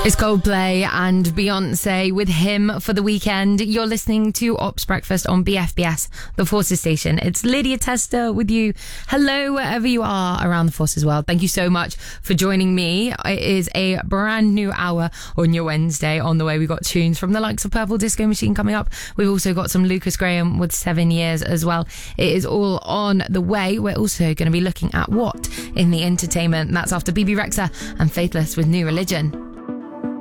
It's Coldplay and Beyonce with Him for the Weekend. You're listening to Ops Breakfast on BFBS, the Forces station. It's Lydia Tester with you. Hello, wherever you are around the Forces world. Thank you so much for joining me. It is a brand new hour on your Wednesday. On the way, we've got tunes from the likes of Purple Disco Machine coming up. We've also got some Lucas Graham with 7 Years as well. It is all on the way. We're also going to be looking at what in the entertainment. That's after BB Rexha and Faithless with New Religion.